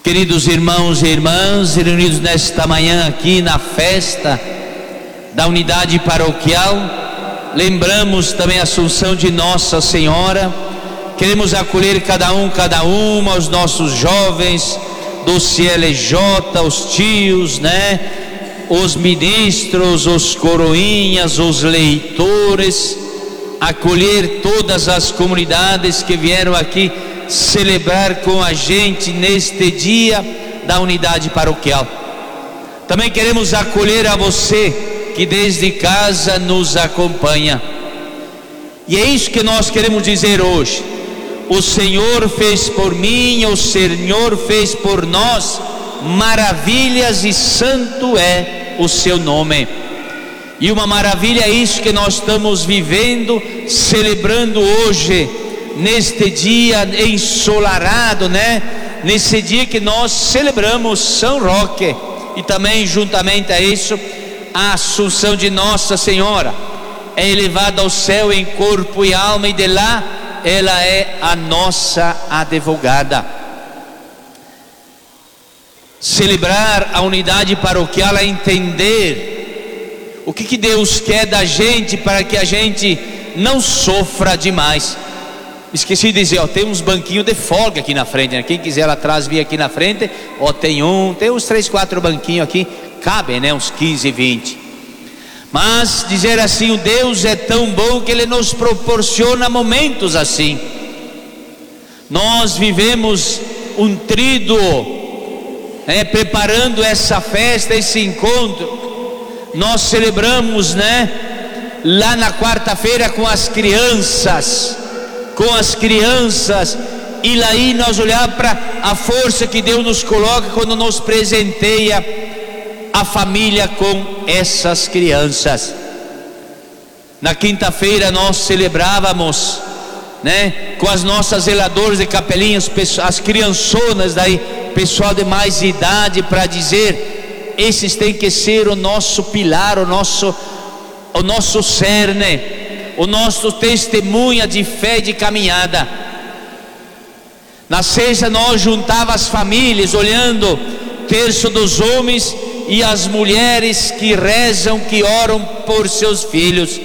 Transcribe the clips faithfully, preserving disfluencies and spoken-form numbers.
Queridos irmãos e irmãs, reunidos nesta manhã aqui na festa da unidade paroquial, lembramos também a Assunção de Nossa Senhora. Queremos acolher cada um, cada uma, os nossos jovens do C L J, os tios, né? Os ministros, os coroinhas, os leitores, acolher todas as comunidades que vieram aqui celebrar com a gente neste dia da unidade paroquial. Também queremos acolher a você que desde casa nos acompanha. E é isso que nós queremos dizer hoje. O Senhor fez por mim, o Senhor fez por nós maravilhas, e santo é o seu nome. E uma maravilha é isso que nós estamos vivendo, celebrando hoje, neste dia ensolarado, né? Nesse dia que nós celebramos São Roque, e também juntamente a isso, a Assunção de Nossa Senhora. É elevada ao céu em corpo e alma, e de lá ela é a nossa advogada. Celebrar a unidade paroquial é entender o que, que Deus quer da gente, para que a gente não sofra demais. Esqueci de dizer, ó, tem uns banquinhos de folga aqui na frente, né? Quem quiser lá atrás vir aqui na frente, ó, tem um, tem uns três, quatro banquinhos aqui, cabem, né? Uns quinze, vinte. Mas dizer assim, o Deus é tão bom que Ele nos proporciona momentos assim. Nós vivemos um tríduo, né, preparando essa festa, esse encontro. Nós celebramos, né, lá na quarta-feira com as crianças, com as crianças, e lá aí nós olhamos para a força que Deus nos coloca quando nos presenteia a família com essas crianças. Na quinta-feira nós celebrávamos, né, com as nossas zeladoras e capelinhas, as criançonas daí, pessoal de mais idade, para dizer, esses têm que ser o nosso pilar, o nosso, o nosso cerne, o nosso testemunha de fé, de caminhada. Na sexta nós juntava as famílias, olhando terço dos homens e as mulheres que rezam, que oram por seus filhos.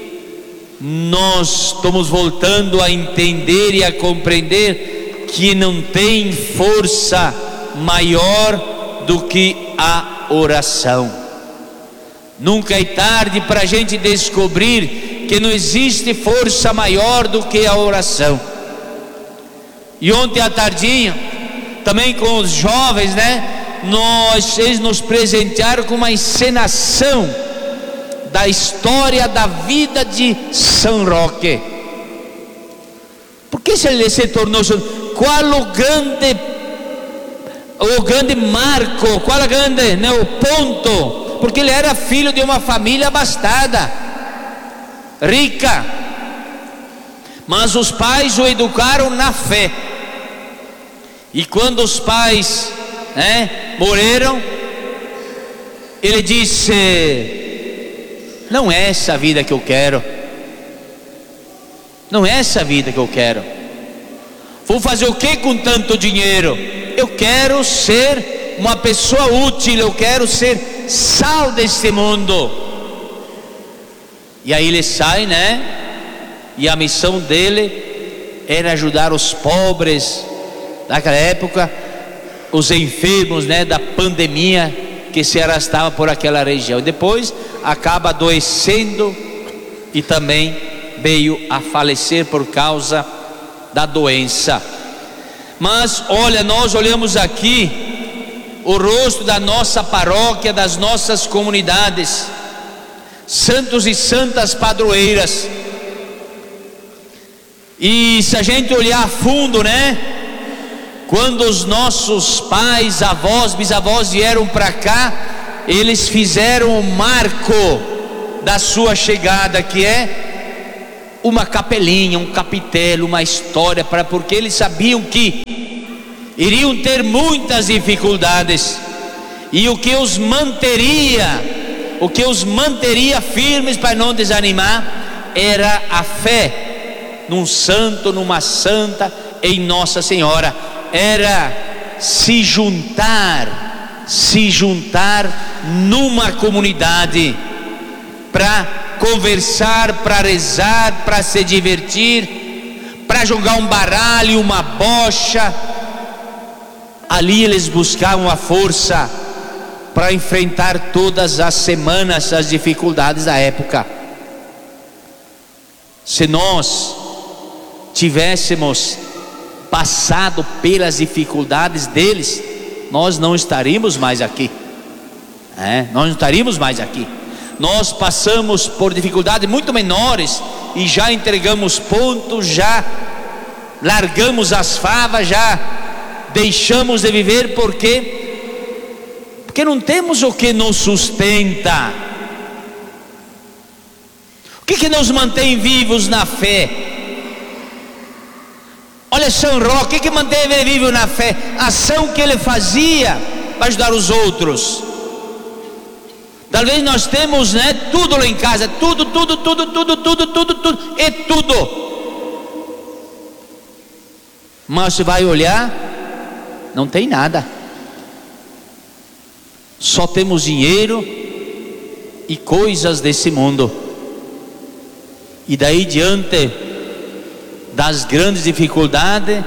Nós estamos voltando a entender e a compreender que não tem força maior do que a oração. Nunca é tarde para a gente descobrir que não existe força maior do que a oração. E ontem à tardinha, também com os jovens, né, nós, eles nos presentearam com uma encenação da história da vida de São Roque. Por que ele se tornou? Qual o grande, o grande marco? Qual o grande, né, o ponto? Porque ele era filho de uma família abastada, rica, mas os pais o educaram na fé. E quando os pais, né, morreram, ele disse: não é essa vida que eu quero, não é essa vida que eu quero. Vou fazer o que com tanto dinheiro? Eu quero ser uma pessoa útil, eu quero ser sal deste mundo. E aí ele sai, né? E a missão dele era ajudar os pobres naquela época, os enfermos, né, da pandemia que se arrastava por aquela região. Depois acaba adoecendo e também veio a falecer por causa da doença. Mas olha, nós olhamos aqui o rosto da nossa paróquia, das nossas comunidades, santos e santas padroeiras. E se a gente olhar a fundo, né, quando os nossos pais, avós, bisavós vieram para cá, eles fizeram o marco da sua chegada, que é uma capelinha, um capitelo, uma história, para, porque eles sabiam que iriam ter muitas dificuldades, e o que os manteria, o que os manteria firmes para não desanimar, era a fé num santo, numa santa, em Nossa Senhora. Era se juntar, se juntar numa comunidade para conversar, para rezar, para se divertir, para jogar um baralho, uma bocha. Ali eles buscavam a força para enfrentar todas as semanas as dificuldades da época. Se nós tivéssemos passado pelas dificuldades deles, nós não estaríamos mais aqui. É, nós não estaríamos mais aqui. Nós passamos por dificuldades muito menores e já entregamos pontos, já largamos as favas, já deixamos de viver. Por quê? Porque não temos o que nos sustenta. O que, que nos mantém vivos na fé? Olha São Roque, o que, que manteve ele vivo na fé? A ação que ele fazia para ajudar os outros. Talvez nós temos, né, tudo lá em casa, tudo, tudo, tudo, tudo, tudo, tudo, tudo, e tudo. Mas você vai olhar, não tem nada. Só temos dinheiro e coisas desse mundo. E daí diante das grandes dificuldades,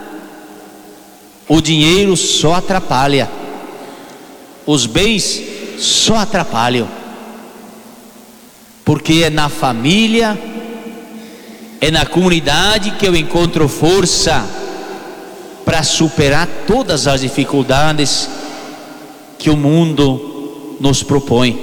o dinheiro só atrapalha, os bens só atrapalham, porque é na família, é na comunidade que eu encontro força para superar todas as dificuldades que o mundo nos propõe.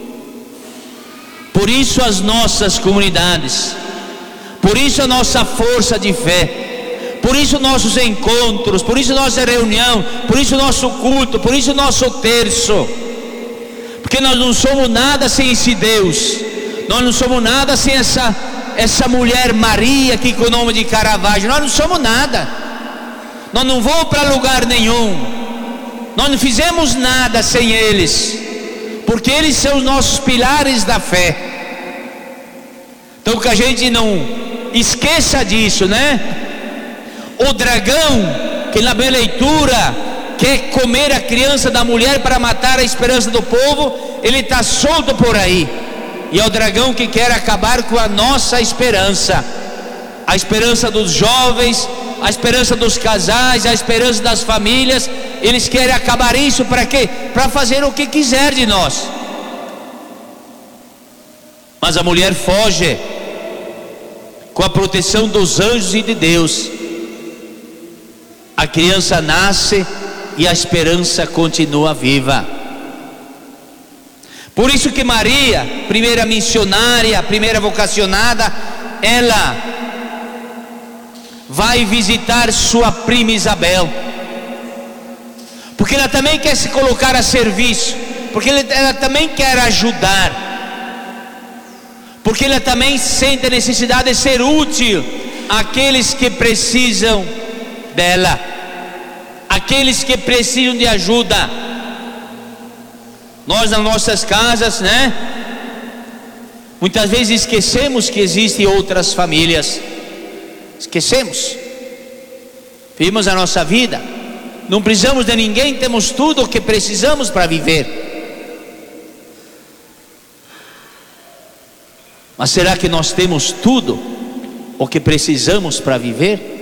Por isso as nossas comunidades, por isso a nossa força de fé, por isso nossos encontros, por isso nossa reunião, por isso nosso culto, por isso nosso terço, porque nós não somos nada sem esse Deus, nós não somos nada sem essa, essa mulher Maria aqui com o nome de Caravaggio, nós não somos nada, nós não vamos para lugar nenhum, nós não fizemos nada sem eles, porque eles são os nossos pilares da fé. Então que a gente não esqueça disso, né? O dragão, que na minha leitura quer comer a criança da mulher para matar a esperança do povo, ele está solto por aí, e é o dragão que quer acabar com a nossa esperança, a esperança dos jovens, a esperança dos casais, a esperança das famílias. Eles querem acabar isso para quê? Para fazer o que quiser de nós. Mas a mulher foge com a proteção dos anjos e de Deus. A criança nasce e a esperança continua viva. Por isso que Maria, primeira missionária, primeira vocacionada, ela vai visitar sua prima Isabel, porque ela também quer se colocar a serviço, porque ela também quer ajudar, porque ela também sente a necessidade de ser útil àqueles que precisam dela, aqueles que precisam de ajuda. Nós nas nossas casas, né, muitas vezes esquecemos que existem outras famílias, esquecemos, vivemos a nossa vida, não precisamos de ninguém, temos tudo o que precisamos para viver. Mas será que nós temos tudo o que precisamos para viver?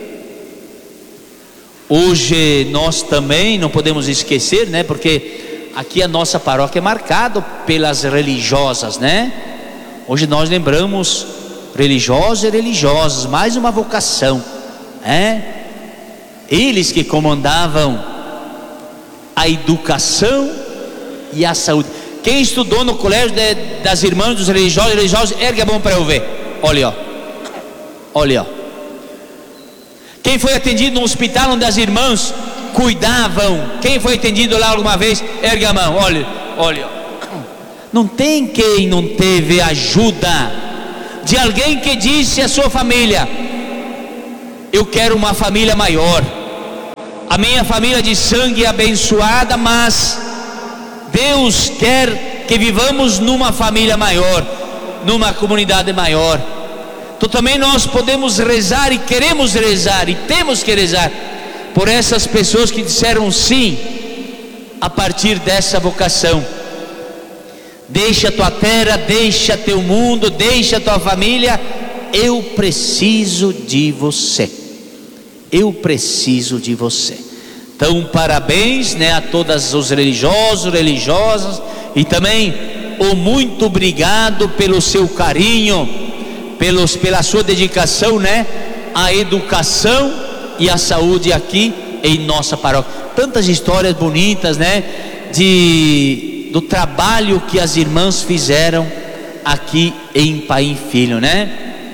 Hoje nós também não podemos esquecer, né? Porque aqui a nossa paróquia é marcada pelas religiosas, né? Hoje nós lembramos religiosos e religiosas, mais uma vocação, né? Eles que comandavam a educação e a saúde. Quem estudou no colégio de, das irmãs dos religiosos e religiosos, ergue a mão para eu ver. Olha, ó. Olha, ó. Quem foi atendido no hospital onde as irmãs cuidavam? Quem foi atendido lá alguma vez? Ergue a mão. Olha, olha. Não tem quem não teve ajuda de alguém que disse à sua família: eu quero uma família maior. A minha família de sangue é abençoada, mas Deus quer que vivamos numa família maior, numa comunidade maior. Então também nós podemos rezar e queremos rezar e temos que rezar por essas pessoas que disseram sim a partir dessa vocação. Deixa tua terra, deixa teu mundo, deixa tua família. Eu preciso de você. Eu preciso de você. Então, parabéns, né, a todos os religiosos, religiosas, e também o muito obrigado pelo seu carinho, pelos, pela sua dedicação, né, à educação e à saúde aqui em nossa paróquia. Tantas histórias bonitas, né, de, do trabalho que as irmãs fizeram aqui em Paim Filho, né?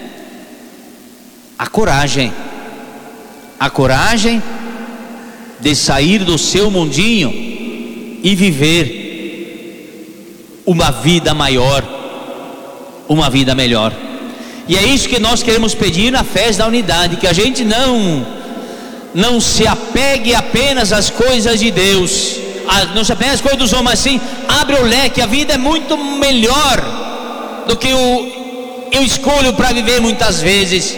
A coragem, a coragem de sair do seu mundinho e viver uma vida maior, uma vida melhor. E é isso que nós queremos pedir na festa da unidade, que a gente não não se apegue apenas às coisas de Deus, a, não se apegue às coisas dos homens, assim, abre o leque. A vida é muito melhor do que o, eu escolho para viver muitas vezes.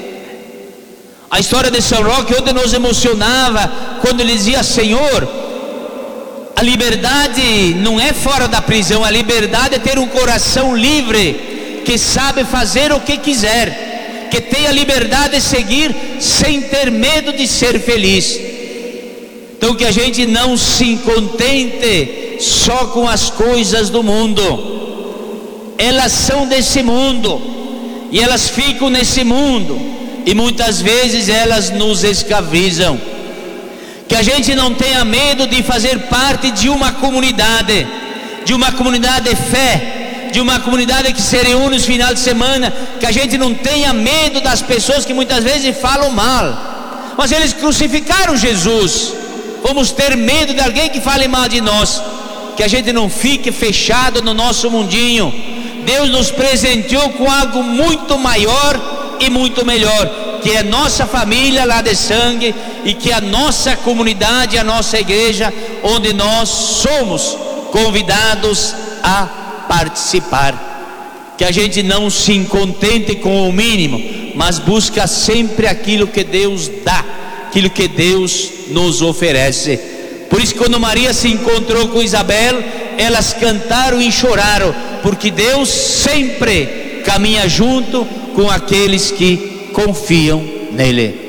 A história de São Roque ontem nos emocionava, quando ele dizia: Senhor, a liberdade não é fora da prisão, a liberdade é ter um coração livre, que sabe fazer o que quiser, que tem a liberdade de seguir sem ter medo de ser feliz. Então que a gente não se contente só com as coisas do mundo. Elas são desse mundo, e elas ficam nesse mundo, e muitas vezes elas nos escravizam. Que a gente não tenha medo de fazer parte de uma comunidade, de uma comunidade de fé, de uma comunidade que se reúne nos finais de semana. Que a gente não tenha medo das pessoas que muitas vezes falam mal, mas eles crucificaram Jesus. Vamos ter medo de alguém que fale mal de nós? Que a gente não fique fechado no nosso mundinho. Deus nos presenteou com algo muito maior e muito melhor, que é nossa família lá de sangue, e que a nossa comunidade, a nossa igreja, onde nós somos convidados a participar. Que a gente não se contente com o mínimo, mas busca sempre aquilo que Deus dá, aquilo que Deus nos oferece. Por isso, quando Maria se encontrou com Isabel, elas cantaram e choraram, porque Deus sempre caminha junto com aqueles que confiam nele.